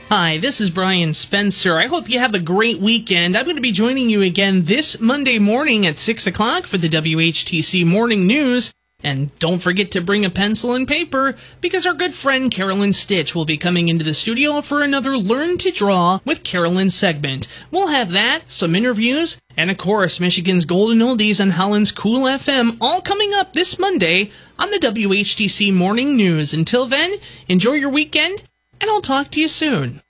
Hi, this is Brian Spencer. I hope you have a great weekend. I'm going to be joining you again this Monday morning at 6 o'clock for the WHTC Morning News. And don't forget to bring a pencil and paper, because our good friend Carolyn Stitch will be coming into the studio for another Learn to Draw with Carolyn segment. We'll have that, some interviews, and of course, Michigan's Golden Oldies and Holland's Cool FM, all coming up this Monday on the WHTC Morning News. Until then, enjoy your weekend, and I'll talk to you soon.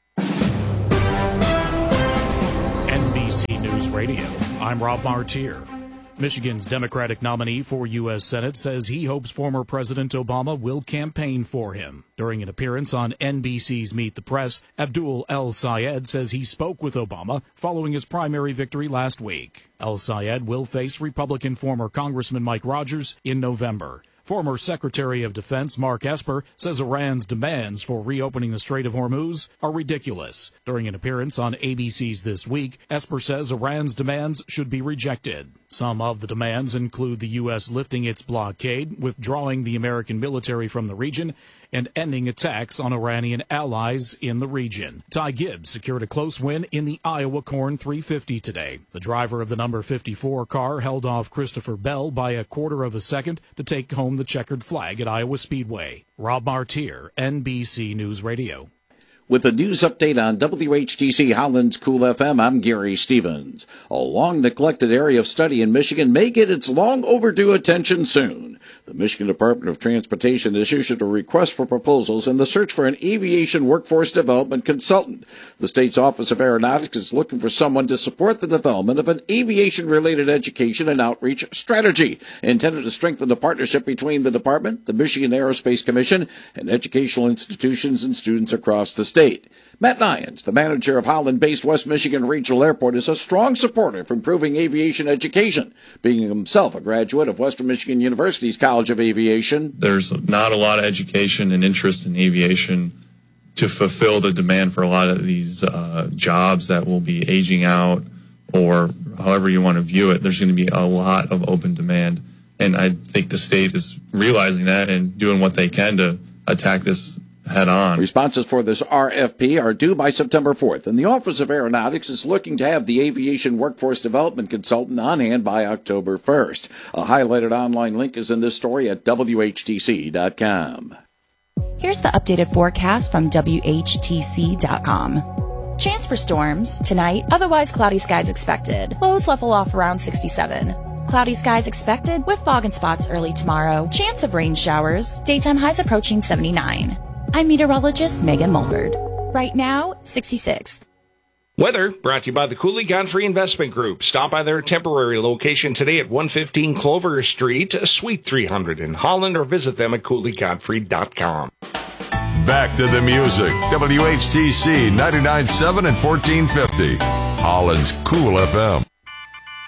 NBC News Radio, I'm Rob Martier. Michigan's Democratic nominee for U.S. Senate says he hopes former President Obama will campaign for him. During an appearance on NBC's Meet the Press, Abdul El-Sayed says he spoke with Obama following his primary victory last week. El-Sayed will face Republican former Congressman Mike Rogers in November. Former Secretary of Defense Mark Esper says Iran's demands for reopening the Strait of Hormuz are ridiculous. During an appearance on ABC's This Week, Esper says Iran's demands should be rejected. Some of the demands include the U.S. lifting its blockade, withdrawing the American military from the region, and ending attacks on Iranian allies in the region. Ty Gibbs secured a close win in the Iowa Corn 350 today. The driver of the number 54 car held off Christopher Bell by a quarter of a second to take home the checkered flag at Iowa Speedway. Rob Martier, NBC News Radio. With a news update on WHTC Holland's Cool FM, I'm Gary Stevens. A long-neglected area of study in Michigan may get its long-overdue attention soon. The Michigan Department of Transportation has issued a request for proposals in the search for an aviation workforce development consultant. The state's Office of Aeronautics is looking for someone to support the development of an aviation-related education and outreach strategy intended to strengthen the partnership between the department, the Michigan Aerospace Commission, and educational institutions and students across the state. Matt Nyans, the manager of Holland-based West Michigan Regional Airport, is a strong supporter of improving aviation education, being himself a graduate of Western Michigan University's College of Aviation. There's not a lot of education and interest in aviation to fulfill the demand for a lot of these jobs that will be aging out, or however you want to view it. There's going to be a lot of open demand, and I think the state is realizing that and doing what they can to attack this head on. Responses for this RFP are due by September 4th, and the Office of Aeronautics is looking to have the aviation workforce development consultant on hand by October 1st. A highlighted online link is in this story at WHTC.com. Here's the updated forecast from WHTC.com. Chance for storms tonight, otherwise cloudy skies expected. Lows level off around 67. Cloudy skies expected with fog and spots early tomorrow. Chance of rain showers. Daytime highs approaching 79. I'm meteorologist Megan Mulford. Right now, 66. Weather brought to you by the Cooley Godfrey Investment Group. Stop by their temporary location today at 115 Clover Street, Suite 300 in Holland, or visit them at CooleyGodfrey.com. Back to the music. WHTC 99.7 and 1450. Holland's Cool FM.